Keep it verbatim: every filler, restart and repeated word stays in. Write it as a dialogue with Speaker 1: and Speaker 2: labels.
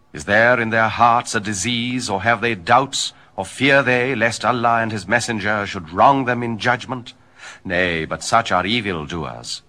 Speaker 1: Is there in their hearts a disease, or have they doubts, or fear they, lest Allah and his messenger should wrong them in judgment? Nay, but such are evil doers.